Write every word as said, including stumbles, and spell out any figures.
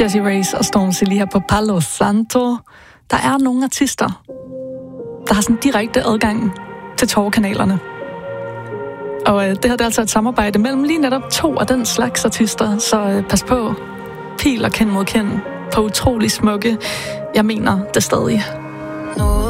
Jessie Reyes og Stormzy lige her på Palo Santo. Der er nogle artister, der har sådan direkte adgang til Torvekanalerne. Og øh, det her det er altså et samarbejde mellem lige netop to af den slags artister, så øh, pas på. Pil og kend mod kend på utrolig smukke. Jeg mener det stadig.